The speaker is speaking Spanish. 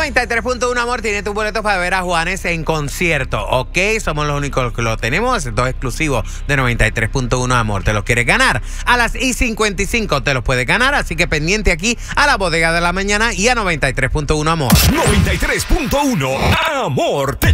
93.1 Amor tiene tus boletos para ver a Juanes en concierto, ¿ok? Somos los únicos que lo tenemos, estos exclusivos de 93.1 Amor. ¿Te los quieres ganar? A las y 55 te los puedes ganar, así que pendiente aquí a la Bodega de la Mañana y a 93.1 Amor. 93.1 Amor.